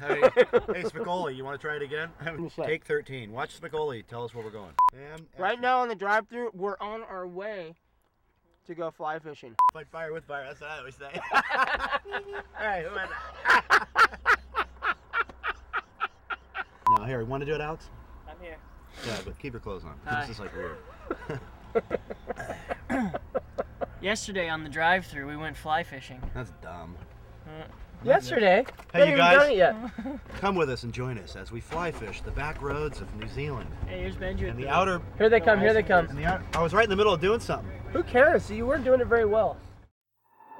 Hey, Spicoli, you want to try it again? Take 13. Watch Spicoli. Tell us where we're going. And right now on the drive-thru, we're on our way to go fly fishing. Fight fire with fire. That's what I always say. All right, who had that? Now, Harry, want to do it, Alex? I'm here. Yeah, but keep your clothes on. Hi. This is like weird. Yesterday on the drive-thru, we went fly fishing. That's dumb. Yesterday? Hey, you guys. Done it yet. Come with us and join us as we fly fish the back roads of New Zealand. Hey, here's Benji. And the outer. Here they come. Here they come. I was right in the middle of doing something. Who cares? You weren't doing it very well.